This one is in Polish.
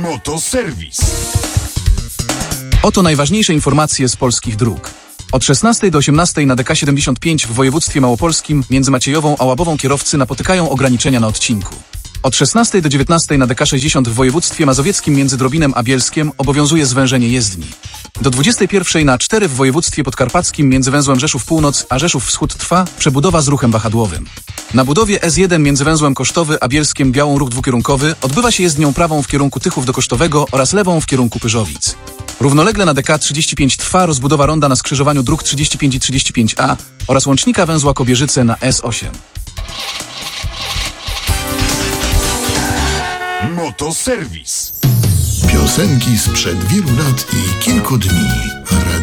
Motoserwis. Oto najważniejsze informacje z polskich dróg. Od 16 do 18 na DK 75 w województwie małopolskim między Maciejową a Łabową kierowcy napotykają ograniczenia na odcinku. Od 16 do 19 na DK 60 w województwie mazowieckim między Drobinem a Bielskiem obowiązuje zwężenie jezdni. Do 21 na 4 w województwie podkarpackim między węzłem Rzeszów Północ a Rzeszów Wschód trwa przebudowa z ruchem wahadłowym. Na budowie S1 między węzłem Kosztowy a Bielskiem Białą ruch dwukierunkowy odbywa się jezdnią prawą w kierunku Tychów do Kosztowego oraz lewą w kierunku Pyrzowic. Równolegle na DK 35 trwa rozbudowa ronda na skrzyżowaniu dróg 35 i 35A oraz łącznika węzła Kobierzyce na S8. Motoserwis. Piosenki sprzed wielu lat i kilku dni.